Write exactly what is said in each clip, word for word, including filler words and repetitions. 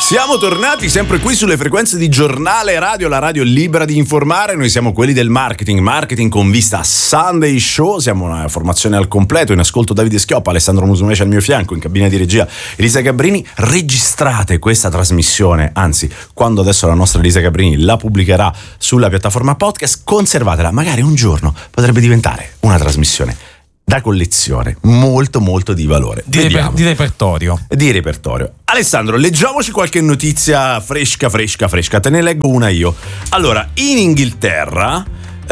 Siamo tornati sempre qui sulle frequenze di Giornale Radio, la radio libera di informare. Noi siamo quelli del marketing, marketing con vista a Sunday Show. Siamo una formazione al completo. In ascolto Davide Schioppa, Alessandro Musumeci al mio fianco, in cabina di regia Elisa Gabrini. Registrate questa trasmissione, anzi, quando adesso la nostra Elisa Gabrini la pubblicherà sulla piattaforma podcast, conservatela. Magari un giorno potrebbe diventare una trasmissione da collezione, molto molto di valore. Di, reper- di repertorio. Di repertorio. Alessandro, leggiamoci qualche notizia fresca, fresca, fresca. Te ne leggo una io. Allora, in Inghilterra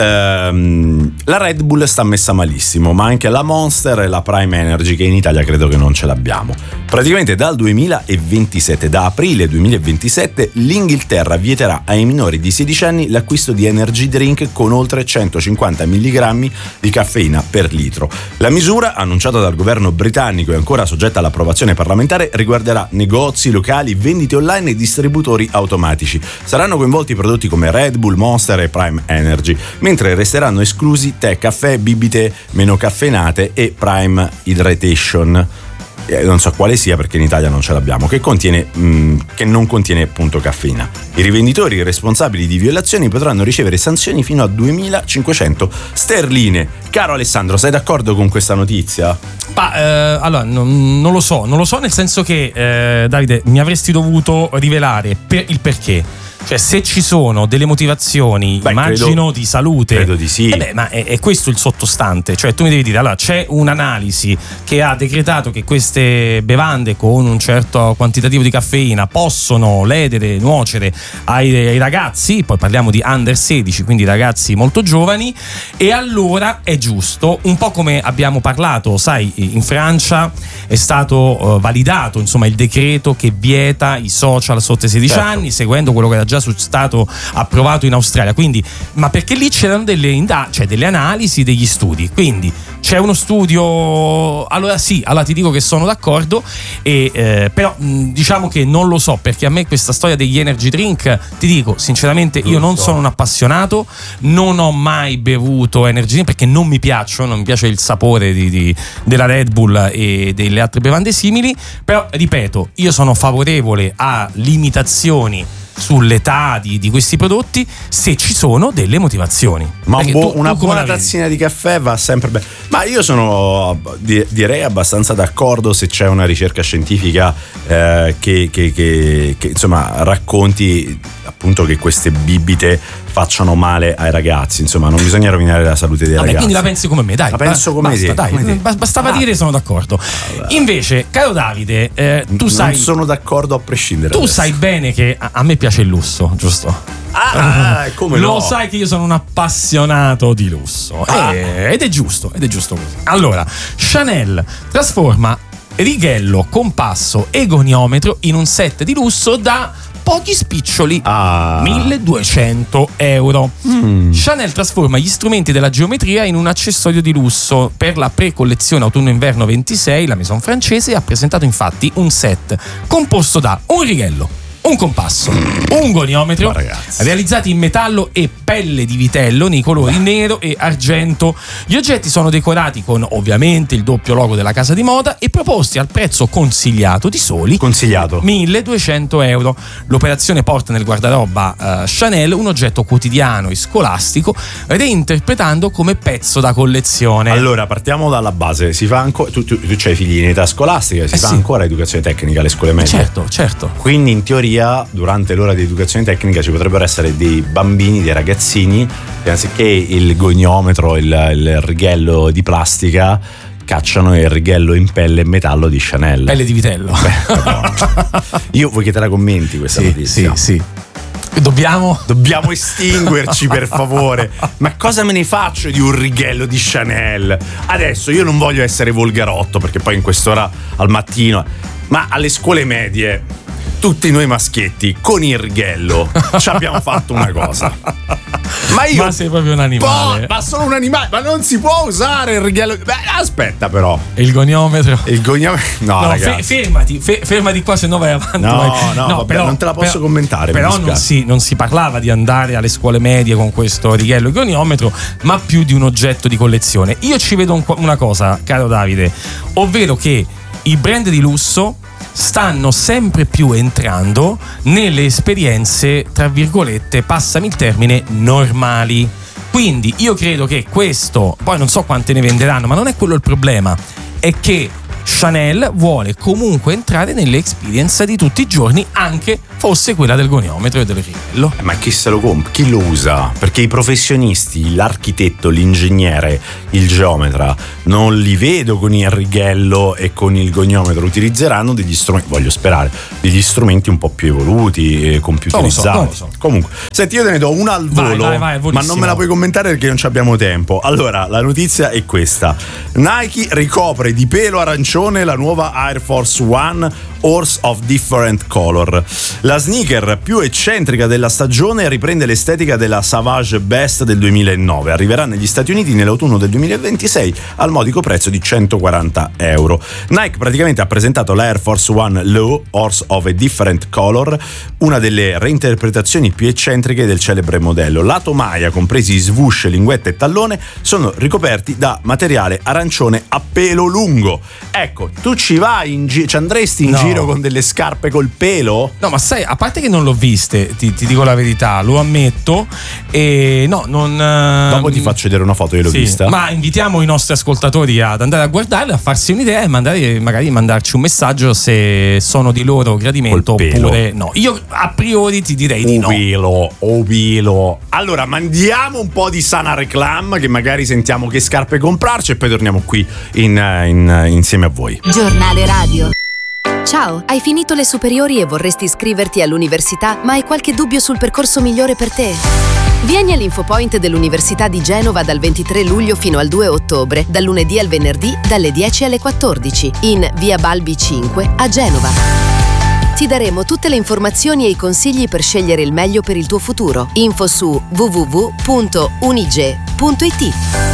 ehm, la Red Bull sta messa malissimo, ma anche la Monster e la Prime Energy, che in Italia credo che non ce l'abbiamo. Praticamente dal duemilaventisette, da aprile duemilaventisette, l'Inghilterra vieterà ai minori di sedici anni l'acquisto di energy drink con oltre centocinquanta milligrammi di caffeina per litro. La misura, annunciata dal governo britannico e ancora soggetta all'approvazione parlamentare, riguarderà negozi, locali, vendite online e distributori automatici. Saranno coinvolti prodotti come Red Bull, Monster e Prime Energy, mentre resteranno esclusi tè, caffè, bibite meno caffeinate e Prime Hydration. Non so quale sia, perché in Italia non ce l'abbiamo, che contiene mh, che non contiene appunto caffeina. I rivenditori responsabili di violazioni potranno ricevere sanzioni fino a duemilacinquecento sterline. Caro Alessandro, sei d'accordo con questa notizia? Ma eh, allora non, non lo so, non lo so nel senso che eh, Davide, mi avresti dovuto rivelare per il perché. Cioè, se ci sono delle motivazioni, beh, immagino credo, di salute, credo di sì. Eh beh, ma è, è questo il sottostante. Cioè, tu mi devi dire, allora, c'è un'analisi che ha decretato che queste bevande con un certo quantitativo di caffeina possono ledere, nuocere ai, ai ragazzi, poi parliamo di under sedici, quindi ragazzi molto giovani, e allora è giusto, un po' come abbiamo parlato, sai, in Francia è stato uh, validato, insomma, il decreto che vieta i social sotto i sedici certo. anni, seguendo quello che era già stato approvato in Australia. Quindi, ma perché lì c'erano delle inda- cioè delle analisi, degli studi. Quindi c'è uno studio, allora sì, allora ti dico che sono d'accordo, e, eh, però mh, diciamo che non lo so, perché a me questa storia degli energy drink, ti dico sinceramente, io non sono un appassionato, non ho mai bevuto energy drink perché non mi piacciono, non mi piace il sapore di, di, della Red Bull e delle altre bevande simili. Però ripeto, io sono favorevole a limitazioni sull'età di, di questi prodotti se ci sono delle motivazioni. Ma un bu- tu, una tu buona tazzina di caffè va sempre bene. Ma io sono di, direi abbastanza d'accordo se c'è una ricerca scientifica eh, che, che, che, che insomma racconti appunto che queste bibite facciano male ai ragazzi. Insomma, non bisogna rovinare la salute dei Vabbè, ragazzi. Quindi la pensi come me, dai. La penso come basta, te. Dai, come te. Bastava ah. dire sono d'accordo. Allora. Invece, caro Davide, eh, tu non sai. Non sono d'accordo a prescindere. Tu adesso. sai bene che a, a me piace il lusso, giusto? Ah, come Lo no? sai che io sono un appassionato di lusso. Ah. E, ed è giusto, ed è giusto così. Allora, Chanel trasforma righello, compasso e goniometro in un set di lusso da pochi spiccioli, ah. milleduecento euro. Mm. Chanel trasforma gli strumenti della geometria in un accessorio di lusso. Per la pre-collezione autunno-inverno ventisei, la maison francese ha presentato infatti un set composto da un righello, un compasso, un goniometro realizzati in metallo e pelle di vitello nei colori nero e argento. Gli oggetti sono decorati con ovviamente il doppio logo della casa di moda e proposti al prezzo consigliato di soli consigliato milleduecento euro. L'operazione porta nel guardaroba uh, Chanel un oggetto quotidiano e scolastico, reinterpretando come pezzo da collezione. Allora partiamo dalla base. Si fa ancora tu, tu, tu c'hai figli in età scolastica, si eh fa sì. ancora educazione tecnica alle scuole medie? Certo, certo. Quindi in teoria durante l'ora di educazione tecnica ci potrebbero essere dei bambini, dei ragazzini che anziché il goniometro, il, il righello di plastica, cacciano il righello in pelle e metallo di Chanel. Pelle di vitello. Beh, io vuoi che te la commenti questa sì, notizia? Sì, sì. Dobbiamo Dobbiamo estinguerci per favore. Ma cosa me ne faccio di un righello di Chanel? Adesso io non voglio essere volgarotto, perché poi in quest'ora al mattino, ma alle scuole medie tutti noi maschietti con il righello ci abbiamo fatto una cosa. Ma io Ma sei proprio un animale. po- Ma sono un animale, ma non si può usare il righello. Beh, aspetta però. Il goniometro. Il goniometro. No, no ragazzi. Fe- fermati, fe- fermati qua, se no vai avanti. No, vai. no, vabbè, però, non te la posso però, commentare. Però non si, non si parlava di andare alle scuole medie con questo righello e goniometro, ma più di un oggetto di collezione. Io ci vedo un, una cosa, caro Davide, ovvero che i brand di lusso stanno sempre più entrando nelle esperienze, tra virgolette, passami il termine, normali. Quindi io credo che questo, poi non so quante ne venderanno, ma non è quello il problema, è che Chanel vuole comunque entrare nelle experience di tutti i giorni, anche fosse quella del goniometro e del righello. Eh, ma chi se lo compra? Chi lo usa? Perché i professionisti, l'architetto, l'ingegnere, il geometra, non li vedo con il righello e con il goniometro. Utilizzeranno degli strumenti, voglio sperare, degli strumenti un po' più evoluti, computerizzati. Non lo so, non lo so. Comunque, senti, io te ne do una al volo, vai, vai, vai, ma non me la puoi commentare perché non ci abbiamo tempo. Allora, la notizia è questa: Nike ricopre di pelo arancione la nuova Air Force One Horse of Different Color. La sneaker più eccentrica della stagione riprende l'estetica della Savage Best del duemilanove. Arriverà negli Stati Uniti nell'autunno del duemilaventisei al modico prezzo di centoquaranta euro. Nike praticamente ha presentato la Air Force One Low Horse of a Different Color, una delle reinterpretazioni più eccentriche del celebre modello. La tomaia, compresi swoosh, linguetta e tallone, sono ricoperti da materiale arancione a pelo lungo. Ecco, tu ci vai in gi- ci andresti in No. giro con delle scarpe col pelo? No, ma sai, a parte che non l'ho viste, ti, ti dico la verità, lo ammetto, e no, non... Dopo ti faccio vedere una foto, io l'ho sì, vista. ma invitiamo i nostri ascoltatori ad andare a guardarle, a farsi un'idea e mandare, magari mandarci un messaggio se sono di loro gradimento Col pelo. oppure no. Io a priori ti direi di no. Ovilo, ovilo. Allora, mandiamo un po' di sana reclam, che magari sentiamo che scarpe comprarci e poi torniamo qui in, in, insieme a voi. Giornale radio. Ciao, hai finito le superiori e vorresti iscriverti all'università, ma hai qualche dubbio sul percorso migliore per te? Vieni all'Infopoint dell'Università di Genova dal ventitré luglio fino al due ottobre, dal lunedì al venerdì, dalle dieci alle quattordici, in via Balbi cinque a Genova. Ti daremo tutte le informazioni e i consigli per scegliere il meglio per il tuo futuro. Info su w w w punto unige punto i t.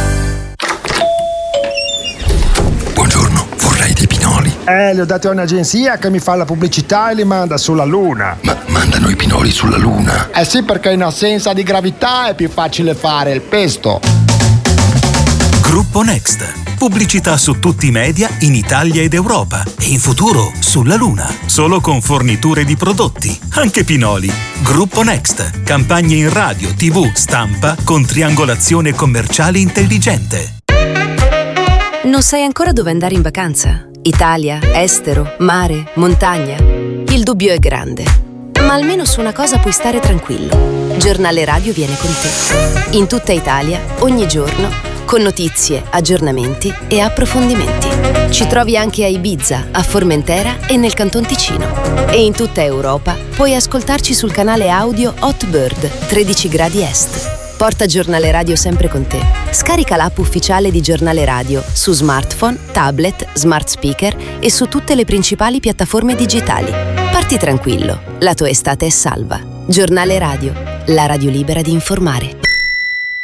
Buongiorno, vorrei dei pinoli. Eh, li ho dati a un'agenzia che mi fa la pubblicità e li manda sulla Luna. Ma mandano i pinoli sulla Luna? Eh sì, perché in assenza di gravità è più facile fare il pesto. Gruppo Next. Pubblicità su tutti i media in Italia ed Europa e in futuro sulla Luna. Solo con forniture di prodotti, anche pinoli. Gruppo Next. Campagne in radio, tivù, stampa con triangolazione commerciale intelligente. Non sai ancora dove andare in vacanza? Italia, estero, mare, montagna? Il dubbio è grande, ma almeno su una cosa puoi stare tranquillo. Giornale Radio viene con te. In tutta Italia, ogni giorno, con notizie, aggiornamenti e approfondimenti. Ci trovi anche a Ibiza, a Formentera e nel Canton Ticino. E in tutta Europa puoi ascoltarci sul canale audio Hotbird tredici gradi est. Porta Giornale Radio sempre con te. Scarica l'app ufficiale di Giornale Radio su smartphone, tablet, smart speaker e su tutte le principali piattaforme digitali. Parti tranquillo, la tua estate è salva. Giornale Radio, la radio libera di informare.